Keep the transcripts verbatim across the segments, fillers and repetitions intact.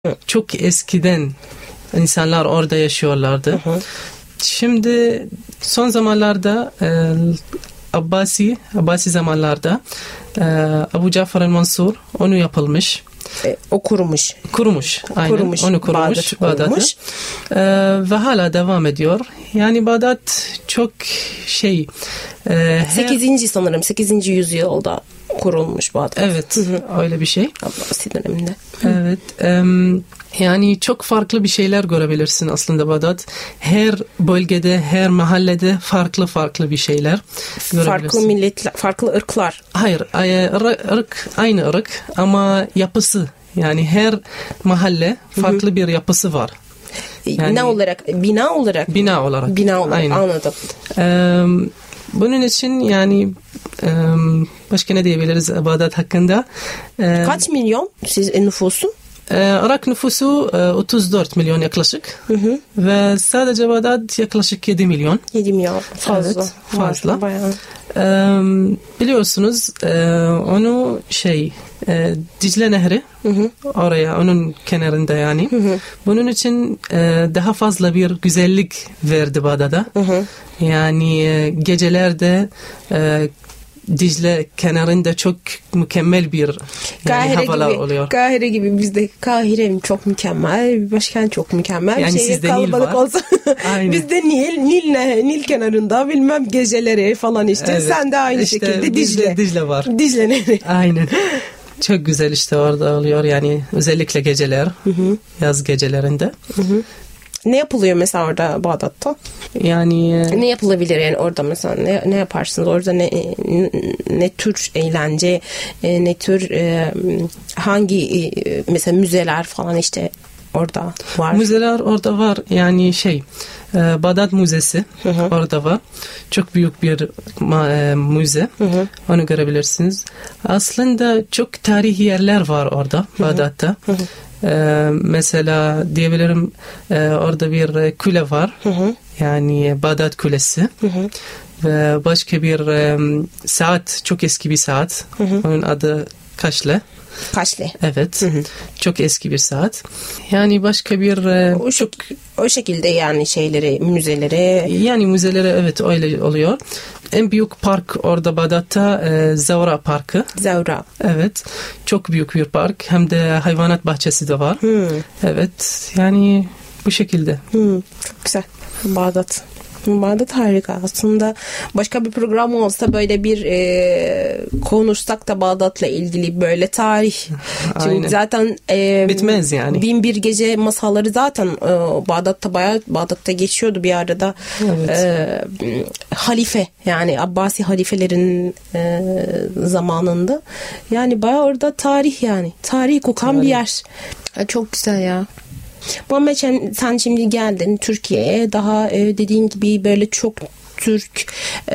Çok eskiden insanlar orada yaşıyorlardı. Hı hı. Şimdi son zamanlarda e, Abbasi, Abbasi zamanlarda e, Abu Cafer el-Mansur onu yapılmış. E, o kurumuş. Kurumuş. Aynen. Kurumuş. Onu kurumuş. Bağdat'ı. Bağdat'ı. E, ve hala devam ediyor. Yani Bağdat çok şey. E, sekizinci sanırım. sekizinci yüzyılda kurulmuş Bağdat. Evet. Hı hı. Öyle bir şey. Abbasi döneminde. Evet. E, yani çok farklı bir şeyler görebilirsin aslında Bağdat. Her bölgede, her mahallede farklı farklı bir şeyler görebilirsin. Farklı milletler, farklı ırklar. Hayır, ırk aynı ırk ama yapısı. Yani her mahalle farklı hı hı. bir yapısı var. Yani, ne olarak? Bina olarak? Bina olarak. Bina olarak. Aynen. Anladım. Ee, bunun için yani e, başka ne diyebiliriz Bağdat hakkında? Ee, Kaç milyon siz nüfusu? Irak nüfusu otuz dört milyon yaklaşık. Hı hı. Ve sadece Bağdat yaklaşık yedi milyon. yedi milyon fazla. Evet, fazla. Bayağı. Ee, biliyorsunuz e, onu şey e, Dicle Nehri hı hı. oraya onun kenarında yani. Hı hı. Bunun için e, daha fazla bir güzellik verdi Bağdat'a. Hı hı. Yani e, gecelerde e, Dicle kenarında çok mükemmel bir yani havalar gibi, oluyor. Kahire gibi bizde Kahire çok mükemmel, başkent çok mükemmel. Yani şey, sizde Nil var. Olsa. Bizde Nil, Nil ne? Nil kenarında bilmem geceleri falan işte. Evet, sen de aynı işte şekilde Dicle. Dicle var. Dicle Nehri. Aynen. Çok güzel işte orada oluyor yani özellikle geceler, hı hı. yaz gecelerinde. Hı hı. Ne yapılıyor mesela orada Bağdat'ta? Yani ne yapılabilir yani orada mesela ne, ne yaparsınız orada ne, ne ne tür eğlence ne tür hangi mesela müzeler falan işte orada var. Müzeler orada var yani şey Bağdat Müzesi hı hı. orada var. Çok büyük bir müze. Hı hı. Onu görebilirsiniz. Aslında çok tarihi yerler var orada Bağdat'ta. Hı hı. Ee, mesela diyebilirim e, orada bir kule var. Hı hı. Yani Bağdat Kulesi. Hı hı. Ve başka bir e, saat, çok eski bir saat. Hı hı. Onun adı Kaşle. Kaşle. Evet. Hı hı. Çok eski bir saat. Yani başka bir e, o, çok o şekilde yani şeyleri, müzeleri. Yani müzeleri evet öyle oluyor. En büyük park orada Bağdat'ta e, Zavra Parkı. Zavra. Evet. Çok büyük bir park. Hem de hayvanat bahçesi de var. Hmm. Evet. Yani bu şekilde. Hmm. Çok güzel. Bağdat. Bağdat harika. Aslında başka bir program olsa böyle bir e, konuşsak da Bağdat'la ilgili böyle tarih. Çünkü zaten e, bitmez yani. Bin bir gece masalları zaten e, Bağdat'ta bayağı Bağdat'ta geçiyordu bir arada. Evet. E, halife yani Abbasi halifelerin e, zamanında. Yani bayağı orada tarih yani. Tarih kokan tarih. Bir yer. Çok güzel ya. Muhammed sen, sen şimdi geldin Türkiye'ye daha e, dediğin gibi böyle çok Türk e,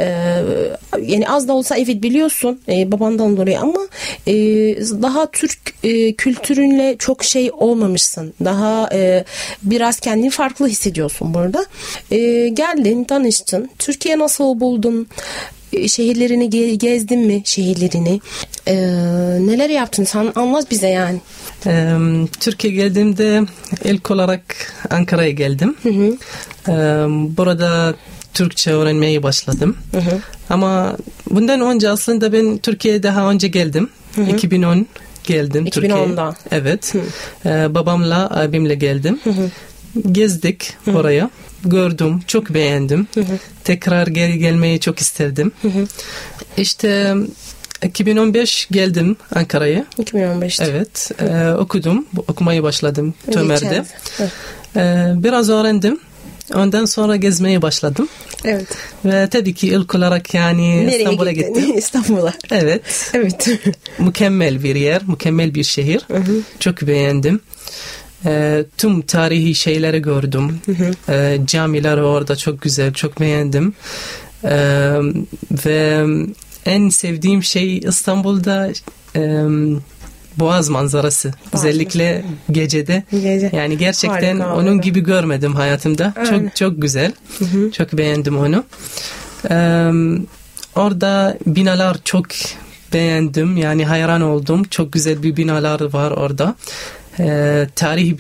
yani az da olsa evet biliyorsun e, babandan dolayı ama e, daha Türk e, kültürünle çok şey olmamışsın. Daha e, biraz kendini farklı hissediyorsun burada. E, geldin, tanıştın. Türkiye nasıl buldun? Şehirlerini ge- gezdin mi şehirlerini? Ee, neler yaptın? Sen anlat bize yani. Ee, Türkiye geldiğimde ilk olarak Ankara'ya geldim. Hı hı. Ee, burada Türkçe öğrenmeye başladım. Hı hı. Ama bundan önce aslında ben Türkiye'ye daha önce geldim. Hı hı. iki bin on geldim iki bin onda. Türkiye'ye. Evet. Ee, babamla, abimle geldim. Hı hı. Gezdik hı hı. oraya. Gördüm, çok beğendim. Hı hı. Tekrar geri gelmeyi çok isterdim. Hı hı. İşte iki bin on beş geldim Ankara'ya. iki bin on beşte. Evet, e, okudum, okumayı başladım Tömer'de. E, biraz öğrendim. Ondan sonra gezmeye başladım. Evet. Ve tabii ki ilk olarak yani nereye İstanbul'a gittin? gittim. İstanbul'a. Evet. Evet. Mükemmel bir yer, mükemmel bir şehir. Hı hı. Çok beğendim. E, tüm tarihi şeyleri gördüm. Hı hı. E, camiler orada çok güzel, çok beğendim. E, ve en sevdiğim şey İstanbul'da e, Boğaz manzarası. Boğaz özellikle manzarası. Gecede. Gece. Yani gerçekten harika, onun gibi görmedim hayatımda. Aynen. Çok çok güzel. Hı hı. Çok beğendim onu. E, orada binalar çok beğendim. Yani hayran oldum. Çok güzel bir binalar var orada. E, tarihi